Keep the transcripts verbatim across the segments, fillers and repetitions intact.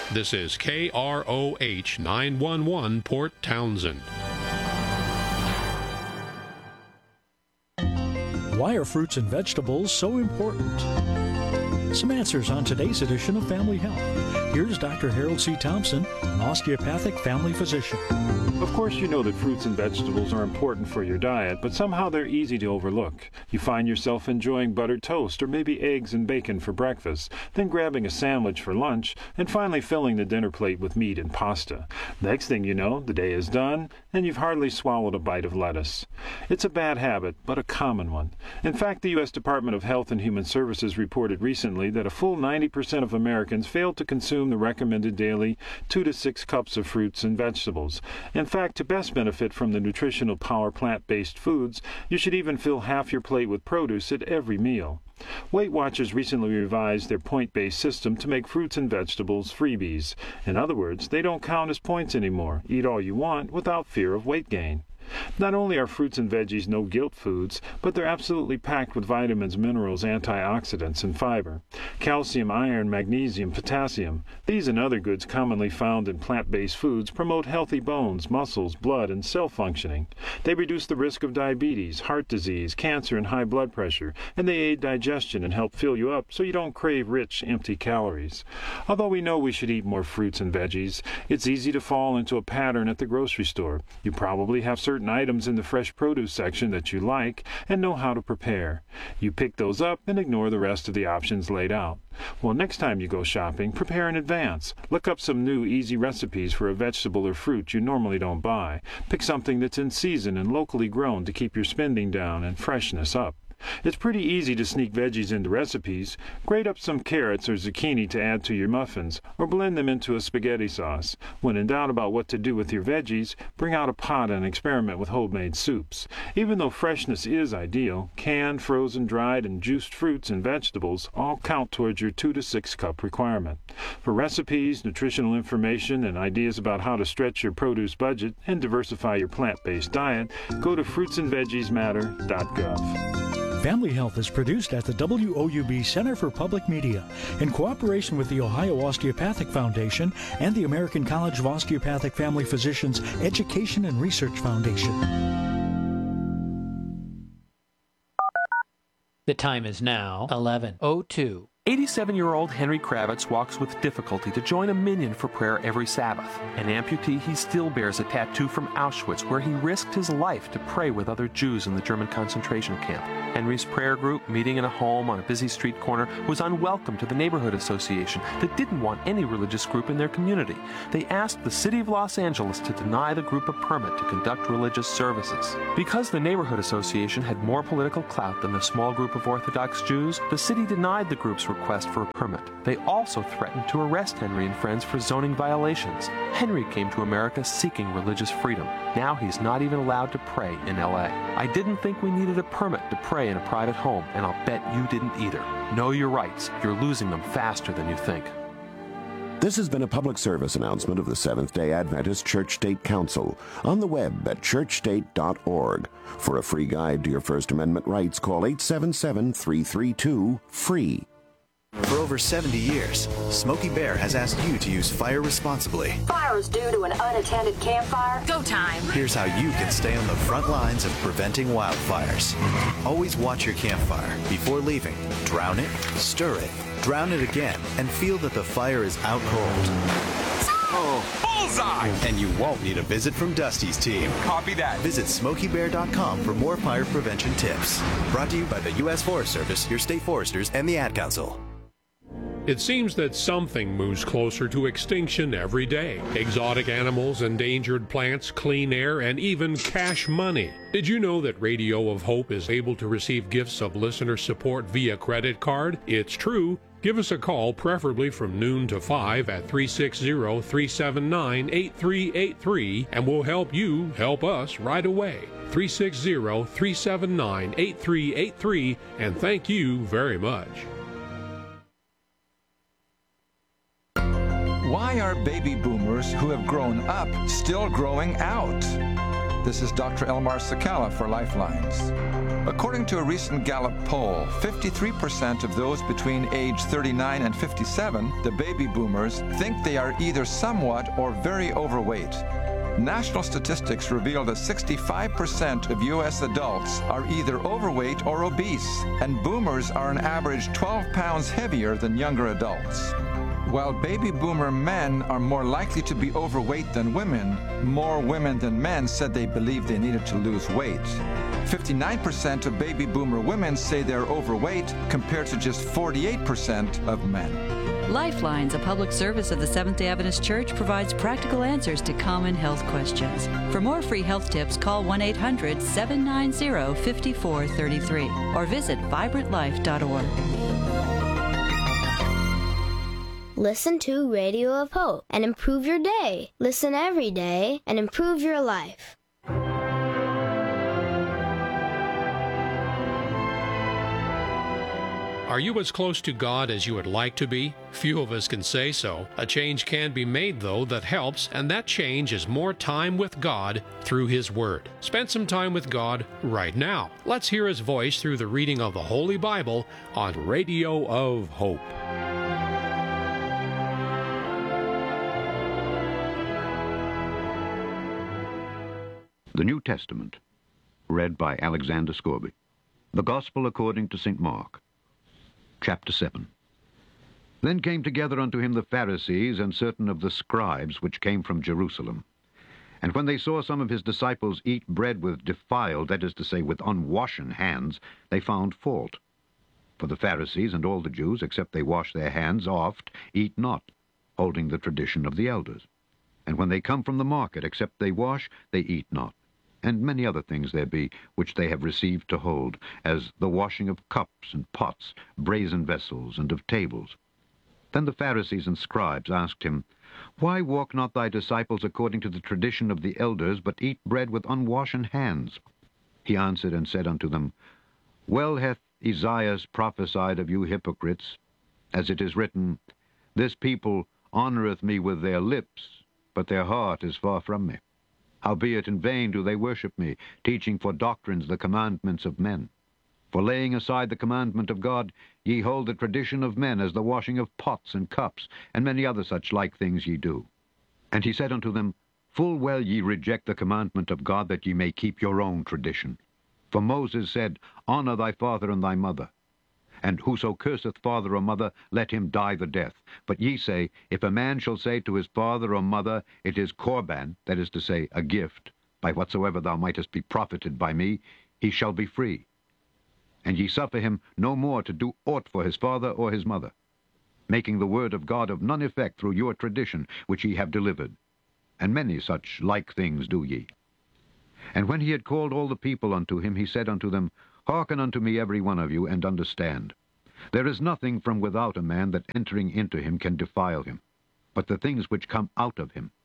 This is K R O H nine one one Port Townsend. Why are fruits and vegetables so important? Some answers on today's edition of Family Health. Here's Doctor Harold C. Thompson, an osteopathic family physician. Of course, you know that fruits and vegetables are important for your diet, but somehow they're easy to overlook. You find yourself enjoying buttered toast or maybe eggs and bacon for breakfast, then grabbing a sandwich for lunch, and finally filling the dinner plate with meat and pasta. Next thing you know, the day is done, and you've hardly swallowed a bite of lettuce. It's a bad habit, but a common one. In fact, the U S Department of Health and Human Services reported recently that a full ninety percent of Americans fail to consume the recommended daily two to six cups of fruits and vegetables. In fact, to best benefit from the nutritional power plant-based foods, you should even fill half your plate with produce at every meal. Weight Watchers recently revised their point-based system to make fruits and vegetables freebies. In other words, they don't count as points anymore. Eat all you want without fear of weight gain. Not only are fruits and veggies no-guilt foods, but they're absolutely packed with vitamins, minerals, antioxidants, and fiber. Calcium, iron, magnesium, potassium. These and other goods commonly found in plant-based foods promote healthy bones, muscles, blood, and cell functioning. They reduce the risk of diabetes, heart disease, cancer, and high blood pressure, and they aid digestion and help fill you up so you don't crave rich, empty calories. Although we know we should eat more fruits and veggies, it's easy to fall into a pattern at the grocery store. You probably have certain items in the fresh produce section that you like and know how to prepare. You pick those up and ignore the rest of the options laid out. Well, next time you go shopping, prepare in advance. Look up some new, easy recipes for a vegetable or fruit you normally don't buy. Pick something that's in season and locally grown to keep your spending down and freshness up. It's pretty easy to sneak veggies into recipes. Grate up some carrots or zucchini to add to your muffins, or blend them into a spaghetti sauce. When in doubt about what to do with your veggies, bring out a pot and experiment with homemade soups. Even though freshness is ideal, canned, frozen, dried, and juiced fruits and vegetables all count towards your two to six cup requirement. For recipes, nutritional information, and ideas about how to stretch your produce budget and diversify your plant-based diet, go to fruits and veggies matter dot gov. Family Health is produced at the W O U B Center for Public Media in cooperation with the Ohio Osteopathic Foundation and the American College of Osteopathic Family Physicians Education and Research Foundation. The time is now eleven oh two. eighty-seven-year-old Henry Kravitz walks with difficulty to join a minyan for prayer every Sabbath. An amputee, he still bears a tattoo from Auschwitz where he risked his life to pray with other Jews in the German concentration camp. Henry's prayer group, meeting in a home on a busy street corner, was unwelcome to the neighborhood association that didn't want any religious group in their community. They asked the city of Los Angeles to deny the group a permit to conduct religious services. Because the neighborhood association had more political clout than the small group of Orthodox Jews, the city denied the group's request for a permit. They also threatened to arrest Henry and friends for zoning violations. Henry came to America seeking religious freedom. Now he's not even allowed to pray in L A. I didn't think we needed a permit to pray in a private home, and I'll bet you didn't either. Know your rights. You're losing them faster than you think. This has been a public service announcement of the Seventh-day Adventist Church State Council on the web at church state dot org. For a free guide to your First Amendment rights, call eight seven seven, three three two, FREE. For over seventy years, Smokey Bear has asked you to use fire responsibly. Fire is due to an unattended campfire. Go time. Here's how you can stay on the front lines of preventing wildfires. Always watch your campfire. Before leaving, drown it, stir it, drown it again, and feel that the fire is out cold. Oh, bullseye! And you won't need a visit from Dusty's team. Copy that. Visit smokey bear dot com for more fire prevention tips. Brought to you by the U S Forest Service, your state foresters, and the Ad Council. It seems that something moves closer to extinction every day. Exotic animals, endangered plants, clean air, and even cash money. Did you know that Radio of Hope is able to receive gifts of listener support via credit card? It's true. Give us a call, preferably from noon to five at three six zero, three seven nine, eight three eight three, and we'll help you help us right away. three six zero, three seven nine, eight three eight three, and thank you very much. Why are baby boomers who have grown up still growing out? This is Doctor Elmar Sakala for Lifelines. According to a recent Gallup poll, fifty-three percent of those between age thirty-nine and fifty-seven, the baby boomers, think they are either somewhat or very overweight. National statistics reveal that sixty-five percent of U S adults are either overweight or obese, and boomers are on average twelve pounds heavier than younger adults. While baby boomer men are more likely to be overweight than women, more women than men said they believed they needed to lose weight. fifty-nine percent of baby boomer women say they're overweight compared to just forty-eight percent of men. Lifelines, a public service of the Seventh-day Adventist Church, provides practical answers to common health questions. For more free health tips, call one eight hundred, seven nine zero, five four three three or visit vibrant life dot org. Listen to Radio of Hope and improve your day. Listen every day and improve your life. Are you as close to God as you would like to be? Few of us can say so. A change can be made, though, that helps, and that change is more time with God through His Word. Spend some time with God right now. Let's hear His voice through the reading of the Holy Bible on Radio of Hope. The New Testament, read by Alexander Scorby. The Gospel according to Saint Mark. Chapter seven. Then came together unto him the Pharisees and certain of the scribes which came from Jerusalem. And when they saw some of his disciples eat bread with defiled, that is to say, with unwashen hands, they found fault. For the Pharisees and all the Jews, except they wash their hands oft, eat not, holding the tradition of the elders. And when they come from the market, except they wash, they eat not. And many other things there be, which they have received to hold, as the washing of cups and pots, brazen vessels, and of tables. Then the Pharisees and scribes asked him, Why walk not thy disciples according to the tradition of the elders, but eat bread with unwashen hands? He answered and said unto them, Well hath Esaias prophesied of you hypocrites, as it is written, This people honoureth me with their lips, but their heart is far from me. Howbeit in vain do they worship me, teaching for doctrines the commandments of men. For laying aside the commandment of God, ye hold the tradition of men, as the washing of pots and cups, and many other such like things ye do. And he said unto them, Full well ye reject the commandment of God, that ye may keep your own tradition. For Moses said, Honour thy father and thy mother. And whoso curseth father or mother, let him die the death. But ye say, If a man shall say to his father or mother, It is Corban, that is to say, a gift, by whatsoever thou mightest be profited by me, he shall be free. And ye suffer him no more to do aught for his father or his mother, making the word of God of none effect through your tradition, which ye have delivered. And many such like things do ye. And when he had called all the people unto him, he said unto them, Hearken unto me every one of you, and understand. There is nothing from without a man that entering into him can defile him, but the things which come out of him.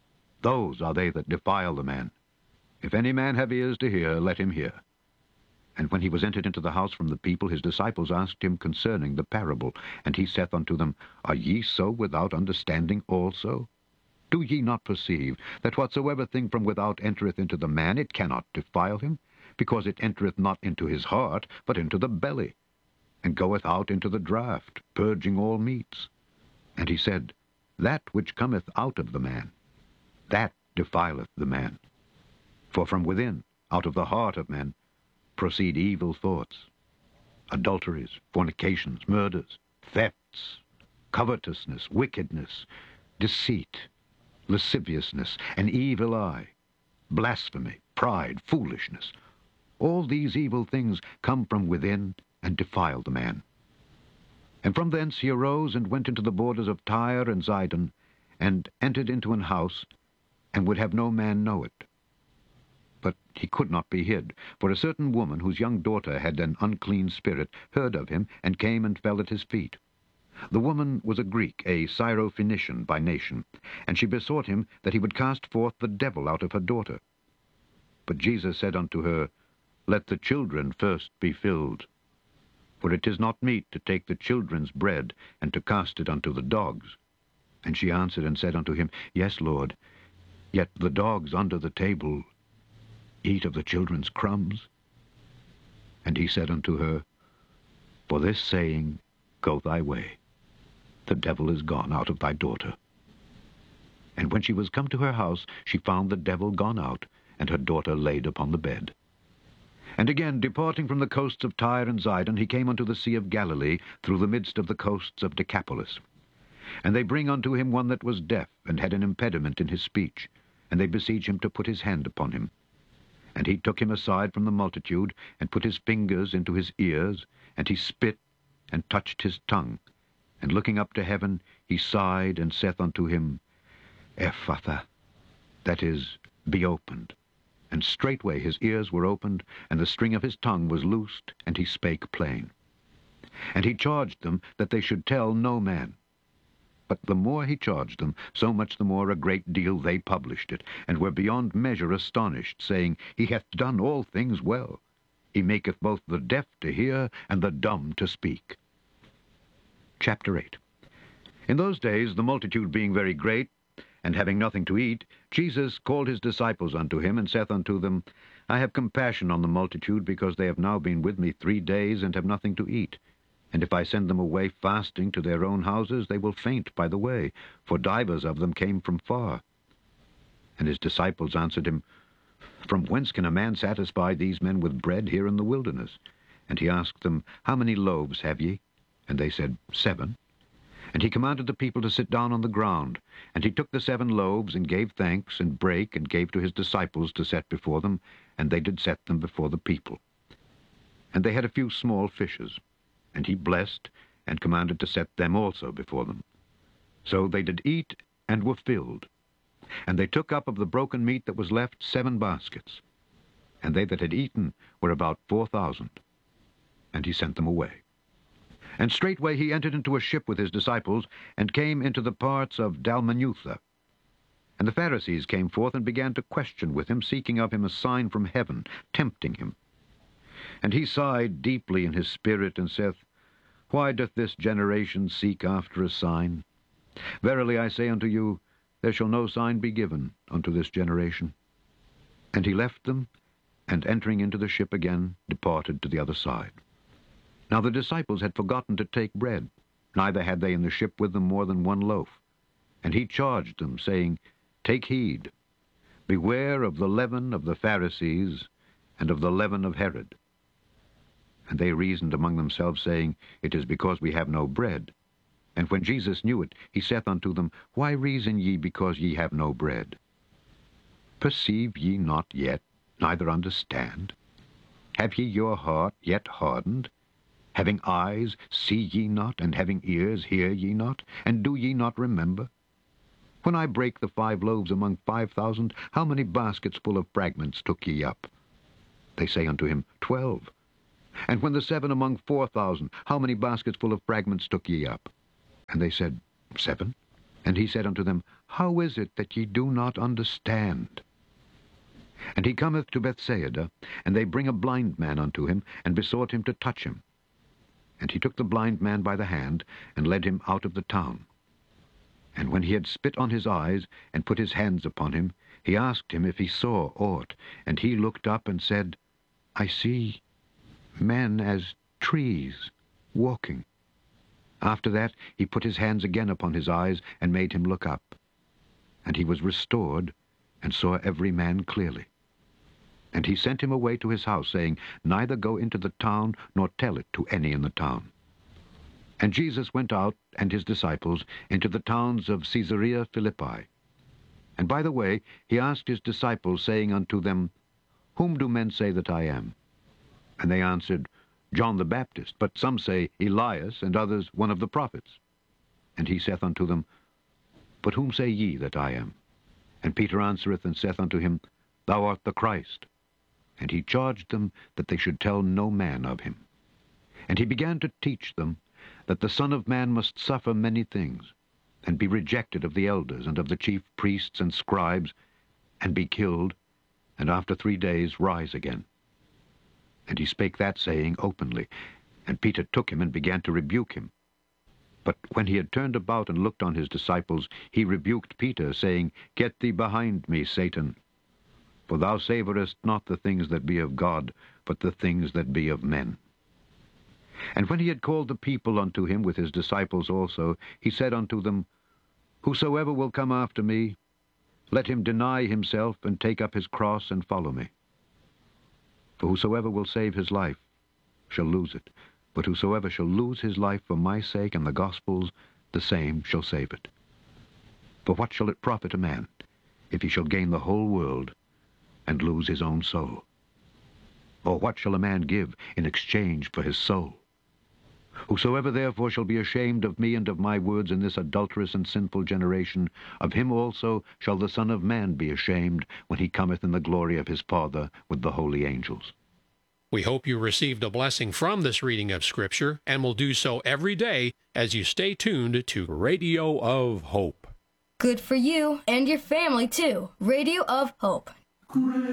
Those are they that defile the man. If any man have ears to hear, let him hear. And when he was entered into the house from the people, his disciples asked him concerning the parable. And he saith unto them, Are ye so without understanding also? Do ye not perceive that whatsoever thing from without entereth into the man, it cannot defile him? Because it entereth not into his heart, but into the belly, and goeth out into the draught, purging all meats. And he said, That which cometh out of the man, that defileth the man. For from within, out of the heart of men, proceed evil thoughts, adulteries, fornications, murders, thefts, covetousness, wickedness, deceit, lasciviousness, an evil eye, blasphemy, pride, foolishness. All these evil things come from within and defile the man. And from thence he arose and went into the borders of Tyre and Zidon, and entered into an house, and would have no man know it. But he could not be hid, for a certain woman, whose young daughter had an unclean spirit, heard of him, and came and fell at his feet. The woman was a Greek, a Syrophoenician by nation, and she besought him that he would cast forth the devil out of her daughter. But Jesus said unto her, Let the children first be filled. For it is not meet to take the children's bread, and to cast it unto the dogs. And she answered and said unto him, Yes, Lord, yet the dogs under the table eat of the children's crumbs. And he said unto her, For this saying, go thy way. The devil is gone out of thy daughter. And when she was come to her house, she found the devil gone out, and her daughter laid upon the bed. And again, departing from the coasts of Tyre and Zidon, he came unto the sea of Galilee, through the midst of the coasts of Decapolis. And they bring unto him one that was deaf, and had an impediment in his speech, and they beseech him to put his hand upon him. And he took him aside from the multitude, and put his fingers into his ears, and he spit, and touched his tongue. And looking up to heaven, he sighed, and saith unto him, Ephphatha, that is, be opened. And straightway his ears were opened, and the string of his tongue was loosed, and he spake plain. And he charged them that they should tell no man. But the more he charged them, so much the more a great deal they published it, and were beyond measure astonished, saying, He hath done all things well. He maketh both the deaf to hear, and the dumb to speak. Chapter eight. In those days, the multitude being very great, and having nothing to eat, Jesus called his disciples unto him, and saith unto them, I have compassion on the multitude, because they have now been with me three days, and have nothing to eat. And if I send them away fasting to their own houses, they will faint by the way, for divers of them came from far. And his disciples answered him, From whence can a man satisfy these men with bread here in the wilderness? And he asked them, How many loaves have ye? And they said, Seven. And he commanded the people to sit down on the ground. And he took the seven loaves, and gave thanks, and brake, and gave to his disciples to set before them, and they did set them before the people. And they had a few small fishes. And he blessed, and commanded to set them also before them. So they did eat, and were filled. And they took up of the broken meat that was left seven baskets. And they that had eaten were about four thousand. And he sent them away. And straightway he entered into a ship with his disciples, and came into the parts of Dalmanutha. And the Pharisees came forth, and began to question with him, seeking of him a sign from heaven, tempting him. And he sighed deeply in his spirit, and saith, Why doth this generation seek after a sign? Verily I say unto you, there shall no sign be given unto this generation. And he left them, and entering into the ship again, departed to the other side. Now the disciples had forgotten to take bread, neither had they in the ship with them more than one loaf. And he charged them, saying, Take heed, beware of the leaven of the Pharisees, and of the leaven of Herod. And they reasoned among themselves, saying, It is because we have no bread. And when Jesus knew it, he saith unto them, Why reason ye because ye have no bread? Perceive ye not yet, neither understand? Have ye your heart yet hardened? Having eyes, see ye not, and having ears, hear ye not, and do ye not remember? When I brake the five loaves among five thousand, how many baskets full of fragments took ye up? They say unto him, Twelve. And when the seven among four thousand, how many baskets full of fragments took ye up? And they said, Seven. And he said unto them, How is it that ye do not understand? And he cometh to Bethsaida, and they bring a blind man unto him, and besought him to touch him. And he took the blind man by the hand, and led him out of the town. And when he had spit on his eyes, and put his hands upon him, he asked him if he saw aught. And he looked up and said, I see men as trees, walking. After that he put his hands again upon his eyes, and made him look up. And he was restored, and saw every man clearly. And he sent him away to his house, saying, Neither go into the town, nor tell it to any in the town. And Jesus went out, and his disciples, into the towns of Caesarea Philippi. And by the way he asked his disciples, saying unto them, Whom do men say that I am? And they answered, John the Baptist, but some say Elias, and others one of the prophets. And he saith unto them, But whom say ye that I am? And Peter answereth and saith unto him, Thou art the Christ. And he charged them that they should tell no man of him. And he began to teach them that the Son of Man must suffer many things, and be rejected of the elders and of the chief priests and scribes, and be killed, and after three days rise again. And he spake that saying openly. And Peter took him and began to rebuke him. But when he had turned about and looked on his disciples, he rebuked Peter, saying, Get thee behind me, Satan. For thou savorest not the things that be of God, but the things that be of men. And when he had called the people unto him with his disciples also, he said unto them, Whosoever will come after me, let him deny himself, and take up his cross, and follow me. For whosoever will save his life shall lose it, but whosoever shall lose his life for my sake and the gospel's, the same shall save it. For what shall it profit a man, if he shall gain the whole world, and lose his own soul? Or what shall a man give in exchange for his soul? Whosoever therefore shall be ashamed of me and of my words in this adulterous and sinful generation, of him also shall the Son of Man be ashamed, when he cometh in the glory of his Father with the holy angels. We hope you received a blessing from this reading of Scripture, and will do so every day as you stay tuned to Radio of Hope. Good for you and your family, too. Radio of Hope.